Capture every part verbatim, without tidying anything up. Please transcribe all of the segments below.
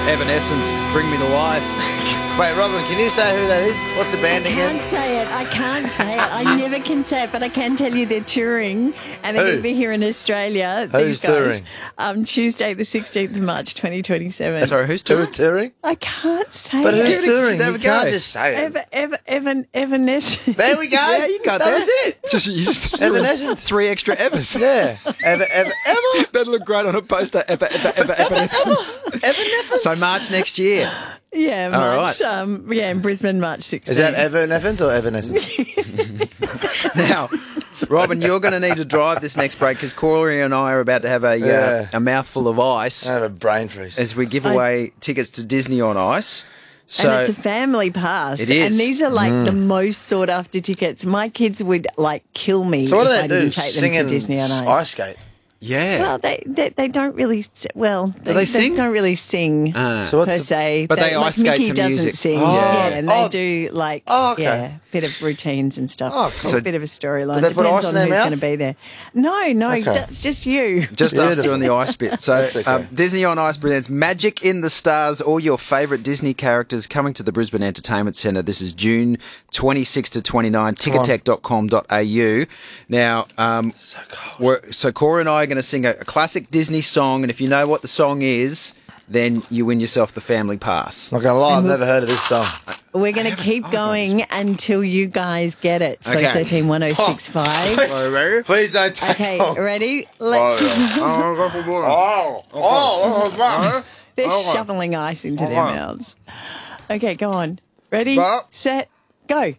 Evanescence, Bring Me to Life. Wait, Robin, can you say who that is? What's the band I again? can't say it. I can't say it. I never can say it, but I can tell you they're touring, and they're Who? going to be here in Australia. Who's these guys, touring? Um, Tuesday, the sixteenth of March, twenty twenty-seven. Sorry, who's touring? Who's touring? I can't say But it. who's touring? Just have You a go. can't just say it. Evan, Evan, Evan, Evanescence. There we go. Yeah, you got that. that. was it. Just, you just Evanescence. Three extra Evers. Yeah. Ever, ever, ever. That'd look great on a poster. Ever, ever, ever, Evanescence. Evanescence. So March next year. Yeah, All March. right. Um, yeah, in Brisbane, March sixteenth. Is that Evanescence or Evanescence? Now, Robin, you're going to need to drive this next break because Corey and I are about to have a Yeah. uh, a mouthful of ice I have a brain freeze. as we give away tickets to Disney on Ice. So And it's a family pass. It is. And these are like Mm. the most sought after tickets. My kids would like kill me So what if do I they do? didn't take them Singing to Disney on Ice. ice skate. yeah. Well, they, they they don't really s- well they, they sing? don't really sing Uh, So what's per the- se. But they like ice skate Mickey to doesn't music. sing, Oh. yeah, and they Oh. do like Oh, okay. yeah, bit of routines and stuff. Oh, cool. It's a bit of a storyline. Do they put Depends ice on in their who's mouth? going to be there. No, no, Okay. it's just you. Just us Beautiful. doing the ice bit. So That's okay. um, Disney on Ice presents Magic in the Stars, all your favourite Disney characters coming to the Brisbane Entertainment Centre. This is June twenty-sixth to twenty-ninth, Come on. ticketek dot com dot a u. Now, um, So cold. we're, so Cora and I are going to sing a, a classic Disney song, and if you know what the song is, then you win yourself the family pass. Not gonna lie, I've never heard of this song. We're going to keep going until you guys get it. So Okay. thirteen one oh six five. Please don't take Okay, long. ready? Let's. Oh, oh, oh, oh, They're Oh. shoveling ice into their Oh. mouths. Okay, go on. Ready, Stop. set, go.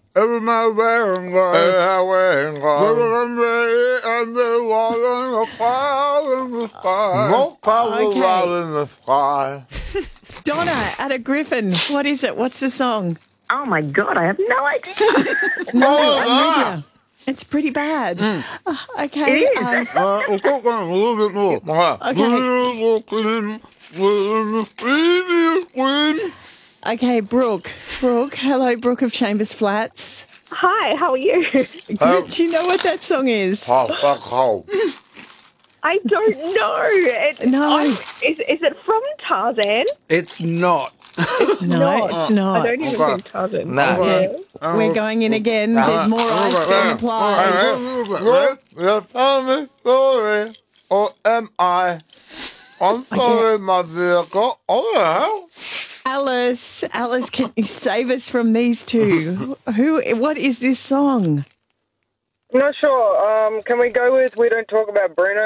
Okay. Donna at a Griffin. What is it? What's the song? Oh my God, I have no idea. Oh, Yeah. It's pretty bad. Oh, okay. It is. um, Uh, we'll talk on a little bit more. okay, Brooke. Brooke. Hello, Brooke of Chambers Flats. Hi, how are you? Oh. Do you know what that song is? Oh, fuck, oh. I don't know. It, No. I'm- is, is it from Tarzan? It's not. No, it's not. I don't even Okay. think Tarzan. No. Okay, we're going in again. There's more ice being applied. You found me sorry, or am I? I'm sorry, my vehicle. Oh, Alice, Alice, can you save us from these two? Who? What is this song? I'm not sure. Um, can we go with We Don't Talk About Bruno?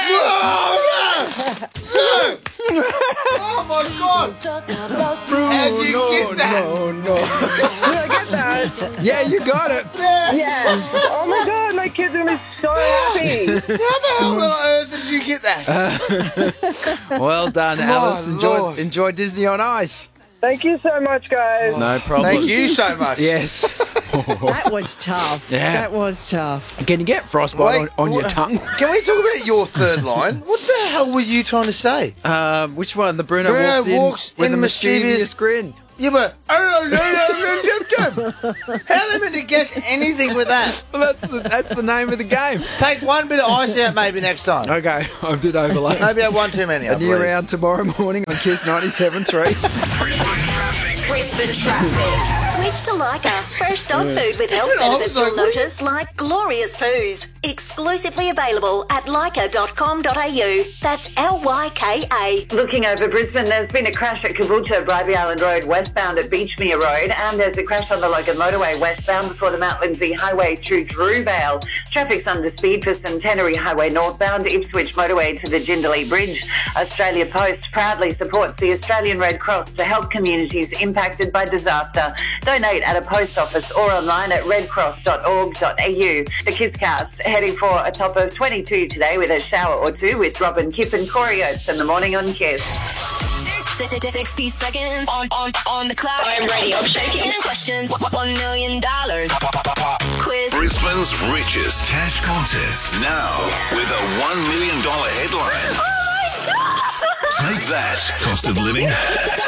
Oh my God! How'd you get that? No, no. Did I get that? Yeah, you got it. Yeah. Oh my God, my kids are gonna be so happy. How the hell on earth did you get that? Well done, Alice. Enjoy, Lord. enjoy Disney on Ice. Thank you so much, guys. No problem. Thank you so much. Yes. That was tough. Yeah. That was tough. Can you get frostbite Wait, on, on your what- tongue? Can we talk about your third line? What the hell were you trying to say? Um, which one? The Bruno, Bruno walks in walks with in a mischievous, mischievous- grin. Yeah, but oh, no, no, no, no, no, no. How are they meant to guess anything with that? Well, that's the that's the name of the game. Take one bit of ice out maybe next time. Okay, I did overlay. Maybe I had one too many. I A new believe. round tomorrow morning on Kiss ninety-seven point three. Brisbane traffic. Switch to Leica. Fresh dog food with health Hang on, benefits so you'll what- notice, like glorious poos. Exclusively available at leica dot com dot a u. That's L Y K A. Looking over Brisbane, there's been a crash at Caboolture, Bribie Island Road, westbound at Beachmere Road, and there's a crash on the Logan Motorway, westbound before the Mount Lindsay Highway through Drewvale. Traffic's under speed for Centenary Highway northbound, Ipswich Motorway to the Jindalee Bridge. Australia Post proudly supports the Australian Red Cross to help communities impacted by disaster. Donate at a post office or online at red cross dot org dot a u. The Kisscast heading for a top of twenty-two today with a shower or two with Robin Kipp and Corey Oates in the morning on Kiss. sixty seconds on, on, on the clock. I'm ready, I'm shaking. ten questions, one million dollars. Quiz. Brisbane's richest cash contest. Now with a one million dollars headline. Take that, cost of living.